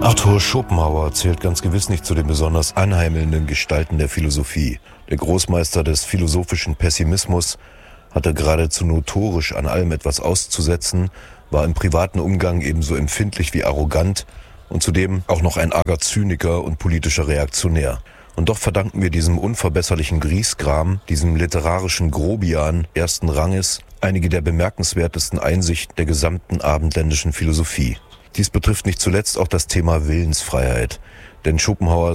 Arthur Schopenhauer zählt ganz gewiss nicht zu den besonders anheimelnden Gestalten der Philosophie. Der Großmeister des philosophischen Pessimismus hatte geradezu notorisch an allem etwas auszusetzen, war im privaten Umgang ebenso empfindlich wie arrogant und zudem auch noch ein arger Zyniker und politischer Reaktionär. Und doch verdanken wir diesem unverbesserlichen Griesgram, diesem literarischen Grobian ersten Ranges, einige der bemerkenswertesten Einsichten der gesamten abendländischen Philosophie. Dies betrifft nicht zuletzt auch das Thema Willensfreiheit, denn Schopenhauers